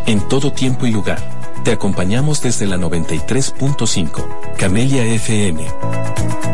En todo tiempo y lugar. Te acompañamos desde la 93.5, Camelia FM.